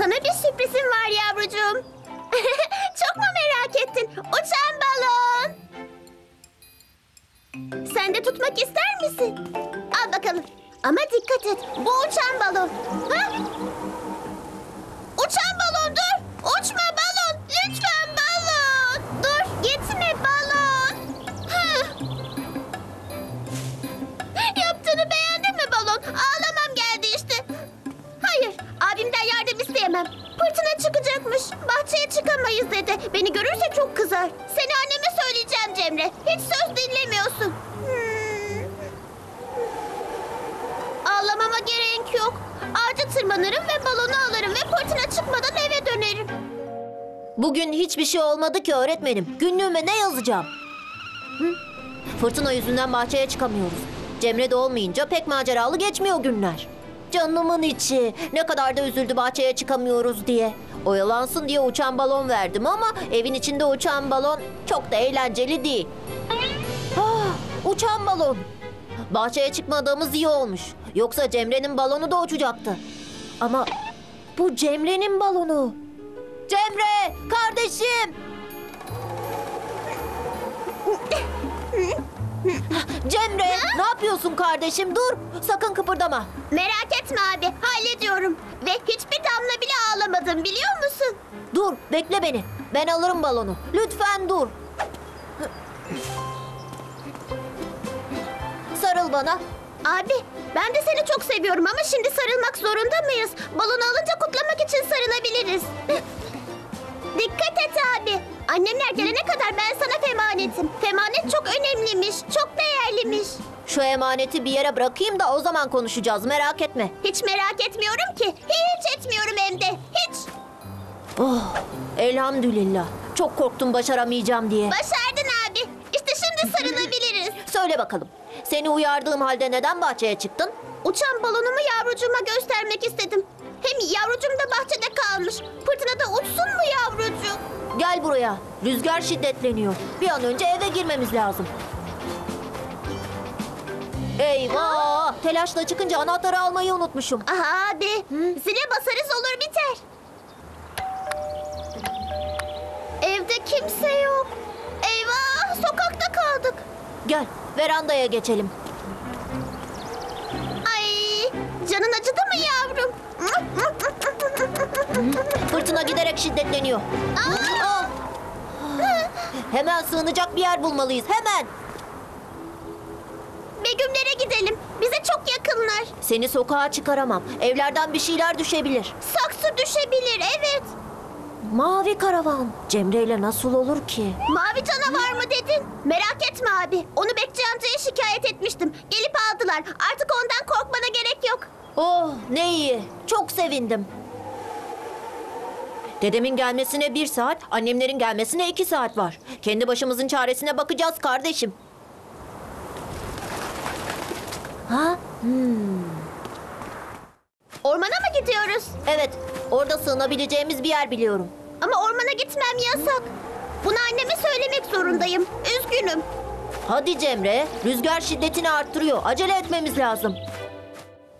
Sana bir sürprizim var yavrucuğum. Çok mu merak ettin? Uçan balon. Sen de tutmak ister misin? Al bakalım. Ama dikkat et. Bu uçan balon. Ha? Uçan balon dur. Uçma balon. Lütfen balon. Dur. Gitme balon. Hı. Yaptığını beğendin mi balon? Ağlamam geldi işte. Hayır. Abimden yardım isteyemem. Fırtına çıkacakmış. Bahçeye çıkamayız dedi. Beni görürse çok kızar. Seni anneme söyleyeceğim Cemre. Hiç söz dinlemiyorsun. Ağlamama gerek yok. Ağaca tırmanırım ve balonu alırım ve fırtına çıkmadan eve dönerim. Bugün hiçbir şey olmadı ki öğretmenim. Günlüğüme ne yazacağım? Hı? Fırtına yüzünden bahçeye çıkamıyoruz. Cemre de olmayınca pek maceralı geçmiyor günler. Canımın içi. Ne kadar da üzüldü bahçeye çıkamıyoruz diye. Oyalansın diye uçan balon verdim ama evin içinde uçan balon çok da eğlenceli değil. Uçan balon. Bahçeye çıkmadığımız iyi olmuş. Yoksa Cemre'nin balonu da uçacaktı. Ama bu Cemre'nin balonu. Cemre, kardeşim. Cemre, ne yapıyorsun kardeşim? Dur, sakın kıpırdama. Merak etme abi, hallediyorum. Ve hiçbir damla bile ağlamadım biliyor musun? Dur, bekle beni. Ben alırım balonu. Lütfen dur. Sarıl bana. Abi, ben de seni çok seviyorum ama şimdi sarılmak zorunda mıyız? Balonu alınca kutlamak için sarılabiliriz. Dikkat et abi. Annemler gelene kadar ben sana femanetim. Femanet çok önemliymiş, çok değerliymiş. Şu emaneti bir yere bırakayım da o zaman konuşacağız. Merak etme. Hiç merak etmiyorum ki. Hiç etmiyorum hem de. Hiç. Oh, elhamdülillah. Çok korktum başaramayacağım diye. Başardın abi. İşte şimdi sarılabiliriz. Söyle bakalım. Seni uyardığım halde neden bahçeye çıktın? Uçan balonumu yavrucuğuma göstermek istedim. Hem yavrucuğum da bahçede kalmış. Fırtınada uçsun mu yavrucuğum? Gel buraya. Rüzgar şiddetleniyor. Bir an önce eve girmemiz lazım. Eyvah! Telaşla çıkınca anahtarı almayı unutmuşum. Aha abi. Zile basarız olur biter. Evde kimse yok. Eyvah, sokakta kaldık. Gel, verandaya geçelim. Ay, canın acıdı mı yavrum? Fırtına giderek şiddetleniyor. Aa! Hemen sığınacak bir yer bulmalıyız. Hemen. Begümlere gidelim. Bize çok yakınlar. Seni sokağa çıkaramam. Evlerden bir şeyler düşebilir. Saksı düşebilir, evet. Mavi karavan. Cemre ile nasıl olur ki? Mavi canavar mı dedin? Merak etme abi. Onu Bekçi amcaya şikayet etmiştim. Gelip aldılar. Artık ondan korkmana gerek yok. Oh, ne iyi. Çok sevindim. Dedemin gelmesine 1 saat, annemlerin gelmesine 2 saat var. Kendi başımızın çaresine bakacağız kardeşim. Ha? Ormana mı gidiyoruz? Evet, orada sığınabileceğimiz bir yer biliyorum. Ama ormana gitmem yasak. Bunu anneme söylemek zorundayım. Üzgünüm. Hadi Cemre, rüzgar şiddetini arttırıyor. Acele etmemiz lazım.